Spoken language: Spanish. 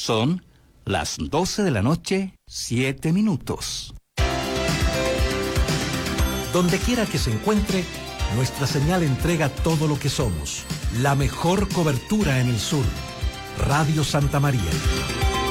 Son las 12 de la noche, 7 minutos. Donde quiera que se encuentre, nuestra señal entrega todo lo que somos. La mejor cobertura en el sur. Radio Santa María.